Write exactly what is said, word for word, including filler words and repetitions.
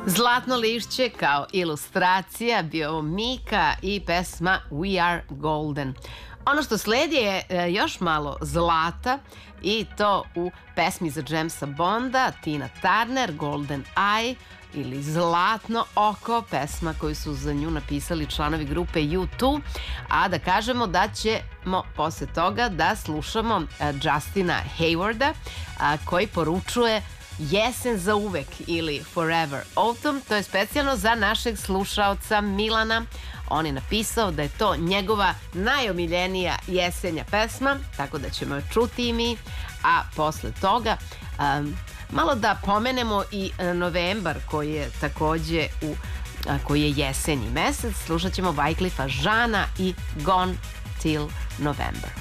Zlatno lišće kao ilustracija bio Mika i pesma We Are Golden. Ono što sledi je još malo zlata i to u pesmi za Jamesa Bonda, Tina Turner, Golden Eye ili Zlatno oko, pesma koju su za nju napisali članovi grupe U dva, a da kažemo da ćemo posle toga da slušamo Justina Haywarda koji poručuje Jesen za uvek ili Forever Autumn. To je specijalno za našeg slušaoca Milana. On je napisao da je to njegova najomiljenija jesenja pesma, tako da ćemo je čuti i mi, a posle toga um, malo da pomenemo i novembar koji je takođe u, a, koji je jesenji mesec. Slušat ćemo Wyclifa Jeana i Gone Till November.